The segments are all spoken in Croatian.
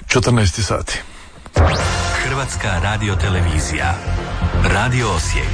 14 sati. Hrvatska radiotelevizija. Radio Osijek.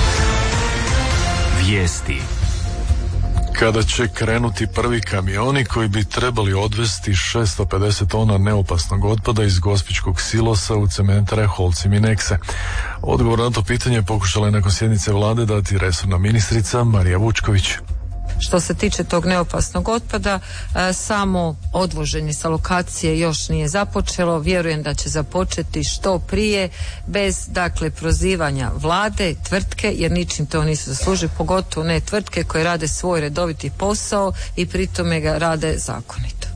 Vijesti. Kada će krenuti prvi kamioni koji bi trebali odvesti 650 tona neopasnog otpada iz gospićkog silosa u cementare Holcim i Nekse? Odgovor na to pitanje pokušala je nakon sjednice vlade dati resorna ministrica Marija Vučković. Što se tiče tog neopasnog otpada, samo odvoženje sa lokacije još nije započelo. Vjerujem da će započeti što prije, bez dakle prozivanja vlade, tvrtke, jer ničim to nisu zaslužili, pogotovo ne tvrtke koje rade svoj redoviti posao i pri tome ga rade zakonito.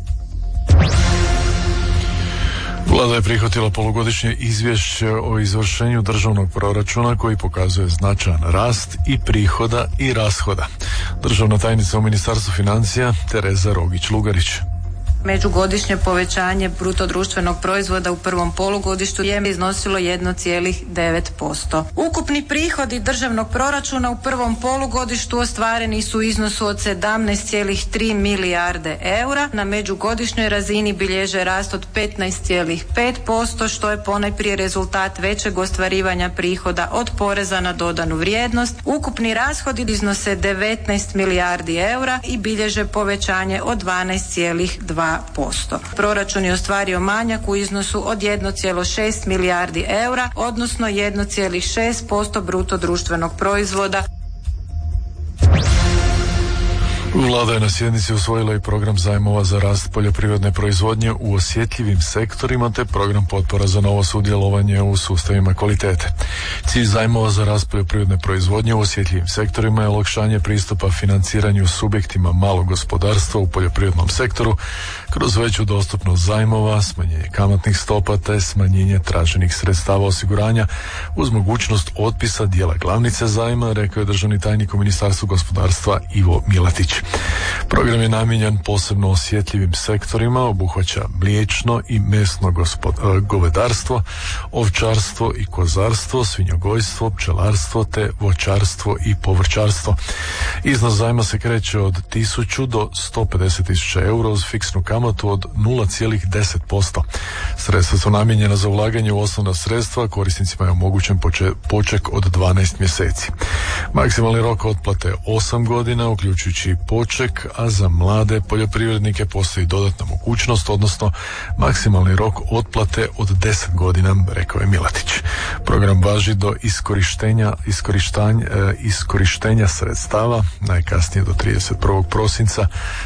Vlada je prihvatila polugodišnje izvješće o izvršenju državnog proračuna koji pokazuje značajan rast i prihoda i rashoda. Državna tajnica u Ministarstvu financija Tereza Rogić-Lugarić. Međugodišnje povećanje bruto društvenog proizvoda u prvom polugodištu je iznosilo 1,9%. Ukupni prihodi državnog proračuna u prvom polugodištu ostvareni su u iznosu od 17,3 milijarde eura. Na međugodišnjoj razini bilježe rast od 15,5%, što je ponajprije rezultat većeg ostvarivanja prihoda od poreza na dodanu vrijednost. Ukupni rashodi iznose 19 milijardi eura i bilježe povećanje od 12,2%. Proračun je ostvario manjak u iznosu od 1,6 milijardi eura, odnosno 1,6% bruto društvenog proizvoda. Vlada je na sjednici usvojila i program zajmova za rast poljoprivredne proizvodnje u osjetljivim sektorima te program potpora za novo sudjelovanje u sustavima kvalitete. Cilj zajmova za rast poljoprivredne proizvodnje u osjetljivim sektorima je olakšanje pristupa financiranju subjektima malog gospodarstva u poljoprivrednom sektoru kroz veću dostupnost zajmova, smanjenje kamatnih stopa te smanjenje traženih sredstava osiguranja uz mogućnost otpisa dijela glavnice zajma, rekao je državni tajnik u Ministarstvu gospodarstva Ivo Milatić. Program je namijenjen posebno osjetljivim sektorima, obuhvaća mliječno i mesno govedarstvo, ovčarstvo i kozarstvo, svinjogojstvo, pčelarstvo te voćarstvo i povrćarstvo. Iznos zajma se kreće od 1000 do 150.000 eura uz fiksnu kamatu od 0,10%. Sredstva su namijenjena za ulaganje u osnovna sredstva, korisnicima je omogućen poček od 12 mjeseci. Maksimalni rok otplate je 8 godina, uključujući poček, a za mlade poljoprivrednike postoji dodatna mogućnost, odnosno maksimalni rok otplate od 10 godina, rekao je Milatić. Program važi do iskorištenja sredstava najkasnije do 31. prosinca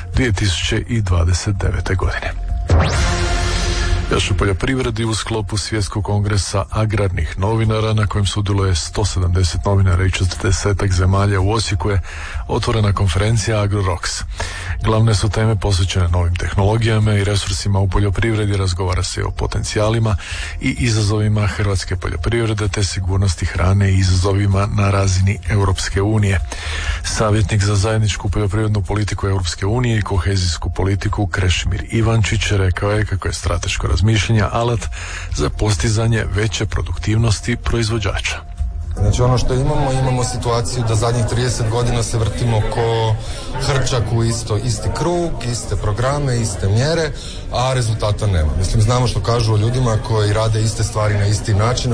2029. godine. Još u poljoprivredi u sklopu Svjetskog kongresa agrarnih novinara na kojem sudjeluje 170 novinara i 40 zemalja u Osijeku je otvorena konferencija AgroRocks. Glavne su teme posvećene novim tehnologijama i resursima u poljoprivredi, razgovara se o potencijalima i izazovima hrvatske poljoprivrede te sigurnosti hrane i izazovima na razini Europske unije. Savjetnik za zajedničku poljoprivrednu politiku Europske unije i kohezijsku politiku Krešimir Ivančić rekao je kako je strateško razmišljanje alat za postizanje veće produktivnosti proizvođača. Znači ono što imamo situaciju da zadnjih 30 godina se vrtimo ko hrčak u isti krug, iste programe, iste mjere, a rezultata nema. Znamo što kažu o ljudima koji rade iste stvari na isti način,